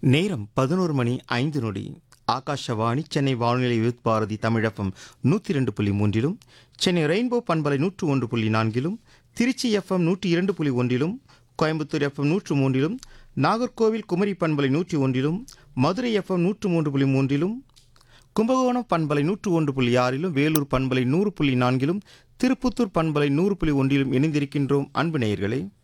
நேரம் 11 மணி 5 நொடி. ஆகாஷவாணி சென்னை வானொலி யூத் பாரதி தமிழகம் 102.3 சென்னை ரெயின்போ பண்பலை 101.4 திருச்சி எஃப்எம் 102.1 கோயம்புத்தூர் எஃப்எம் 103 நாகர்கோவில் குமரி பண்பலை 101 மதுரை எஃப்எம் 103.3 கும்பகோணம் பண்பலை 101.6 வேலூர் பண்பலை 100.4 திருப்பத்தூர் பண்பலை 100.1 இணைந்திருக்கின்றோம். அன்பு நேயர்களே,